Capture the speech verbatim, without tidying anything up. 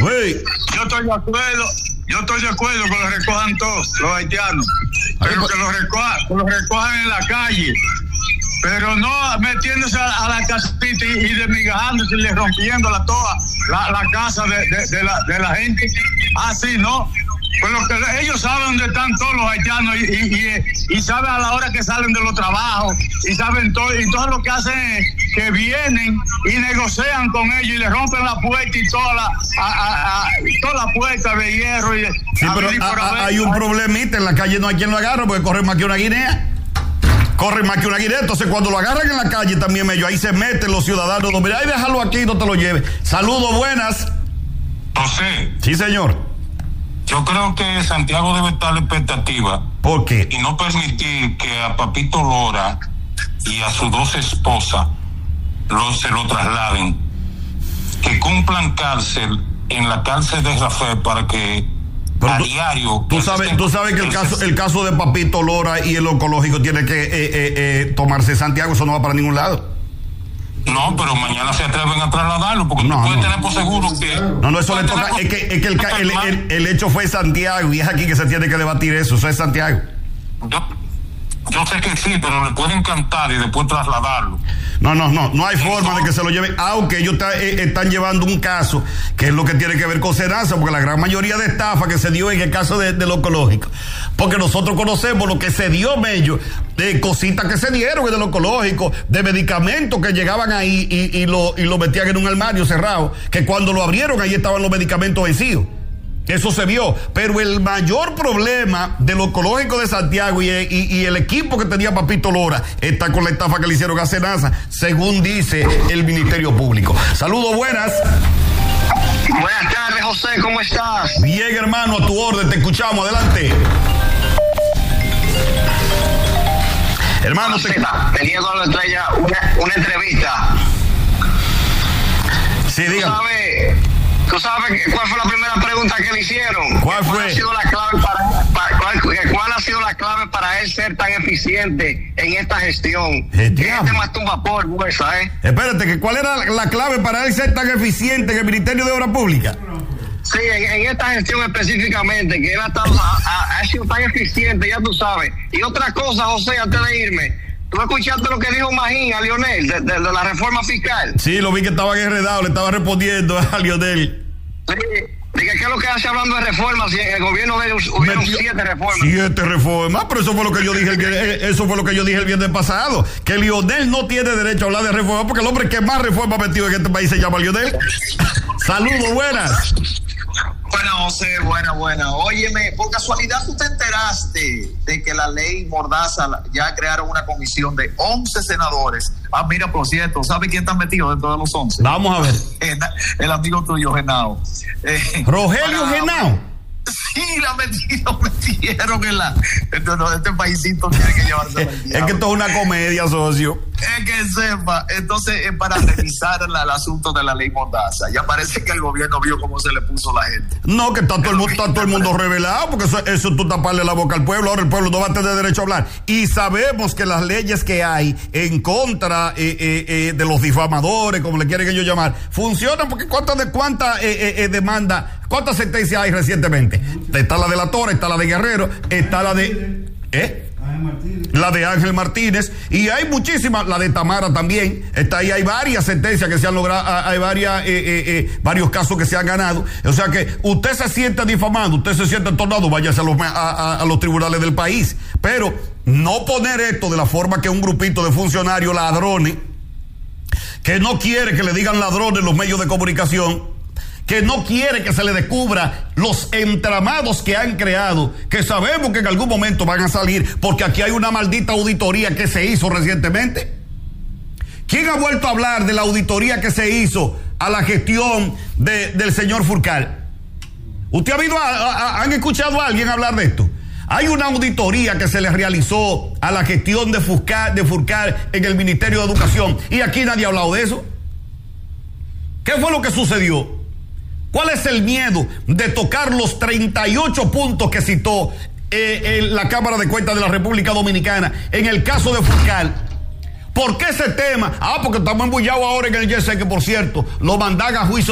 Sí. Yo estoy de acuerdo, yo estoy de acuerdo que lo recojan todos los haitianos, pero que lo recojan, que lo recojan en la calle, pero no metiéndose a, a la casita y, y desmigajándose y le rompiendo la toda la, la casa de, de, de, la, de la gente. Así no. Pues lo que ellos saben dónde están todos los haitianos y, y, y, y saben a la hora que salen de los trabajos y saben todo, y todo lo que hacen es que vienen y negocian con ellos y le rompen la puerta y toda la a, a, a, toda la puerta de hierro y, sí, pero a, a, hay un problemita, en la calle no hay quien lo agarre porque corre más que una guinea. Corre más que una guinea, entonces cuando lo agarran en la calle también ellos ahí se meten los ciudadanos, no, mira, ahí déjalo aquí, no te lo lleves. Saludos, buenas. José. Sí, señor. Yo creo que Santiago debe estar a la expectativa. ¿Por qué? Y no permitir que a Papito Lora y a sus dos esposas lo, se lo trasladen. Que cumplan cárcel en la cárcel de Rafael para que pero a tú, diario... Tú sabes, tú sabes que el caso, el caso de Papito Lora y el oncológico tiene que eh, eh, eh, tomarse Santiago, eso no va para ningún lado. No, pero mañana se atreven a trasladarlo, porque no, tú puedes no. tener por seguro que... No, no, eso le toca... Es que, es que el, el, el, el hecho fue Santiago, y es aquí que se tiene que debatir eso, eso es Santiago. Yo, yo sé que sí, pero le pueden cantar y después trasladarlo. No, no, no, no hay forma de que se lo lleven, aunque ellos ta, eh, están llevando un caso que es lo que tiene que ver con Senasa, porque la gran mayoría de estafa que se dio en el caso de, de lo oncológico, porque nosotros conocemos lo que se dio, Mello, de cositas que se dieron de lo oncológico, de medicamentos que llegaban ahí y, y, lo, y lo metían en un armario cerrado, que cuando lo abrieron ahí estaban los medicamentos vencidos. Eso se vio, pero el mayor problema del oncológico de Santiago y, y, y el equipo que tenía Papito Lora está con la estafa que le hicieron a Senasa, según dice el Ministerio Público. Saludos, buenas. Buenas tardes, José, ¿cómo estás? Bien, hermano, a tu orden, te escuchamos, adelante. Hermano, te... tenía con la estrella una, una entrevista. Sí, diga. ¿Tú sabes, ¿Tú sabes cuál fue la primera pregunta que le hicieron? ¿Cuál fue? ¿Cuál ha sido la clave para, para cuál, cuál ha sido la clave para él ser tan eficiente en esta gestión? El este más tumba polvo esa, ¿eh? Espérate, que ¿cuál era la clave para él ser tan eficiente en el Ministerio de Obras Públicas? Sí, en, en esta gestión específicamente, que él ha, estado, ha, ha sido tan eficiente, ya tú sabes. Y otra cosa, José, antes de irme, ¿tú escuchaste lo que dijo Magín a Lionel de, de, de la reforma fiscal? Sí, lo vi que estaban enredados, le estaba respondiendo a Lionel. Sí, diga, ¿qué es lo que hace hablando de reformas? Si en el gobierno de ellos hubieron Metió siete reformas. Siete reformas, pero eso fue lo que yo dije el, eso fue lo que yo dije el viernes pasado, que Lionel no tiene derecho a hablar de reformas porque el hombre que más reformas ha metido en este país se llama Lionel. Saludos, buenas. Buena, José, buena, buena. Óyeme, por casualidad tú te enteraste de que la ley Mordaza ya crearon una comisión de once senadores. Ah, mira, por cierto, ¿sabe quién está metido dentro de los once? Vamos a ver. El, el amigo tuyo, Genao. Eh, ¿Rogelio para, Genao? Sí, la metieron, metieron en la... Entonces, este paisito tiene que llevarse al diablo. Es que esto es una comedia, socio. Es que sepa. Entonces, es para revisar la, el asunto de la ley Mordaza. Ya parece que el gobierno vio cómo se le puso la gente. No, que está todo el, está todo el mundo revelado, porque eso, eso tú taparle la boca al pueblo. Ahora el pueblo no va a tener derecho a hablar. Y sabemos que las leyes que hay en contra eh, eh, eh, de los difamadores, como le quieren ellos llamar, funcionan, porque ¿cuántas de cuántas eh, eh, eh, demandas, cuántas sentencias hay recientemente? Está la de La Torre, está la de Guerrero, está la de... ¿Eh? La de Ángel Martínez, y hay muchísimas, la de Tamara también, está ahí, hay varias sentencias que se han logrado, hay varias, eh, eh, eh, varios casos que se han ganado, o sea que usted se siente difamando, usted se siente entornado, váyase a los, a, a, a los tribunales del país, pero no poner esto de la forma que un grupito de funcionarios ladrones, que no quiere que le digan ladrones en los medios de comunicación, que no quiere que se le descubra los entramados que han creado, que sabemos que en algún momento van a salir, porque aquí hay una maldita auditoría que se hizo recientemente. ¿Quién ha vuelto a hablar de la auditoría que se hizo a la gestión de, del señor Furcal? ¿Usted ha habido, a, a, han escuchado a alguien hablar de esto? Hay una auditoría que se le realizó a la gestión de Furcal, de Furcal en el Ministerio de Educación, y aquí nadie ha hablado de eso. ¿Qué fue lo que sucedió? ¿Cuál es el miedo de tocar los treinta y ocho puntos que citó eh, en la Cámara de Cuentas de la República Dominicana en el caso de Furcal? ¿Por qué ese tema? Ah, porque estamos embullados ahora en el Y S E, que por cierto lo mandan a juicio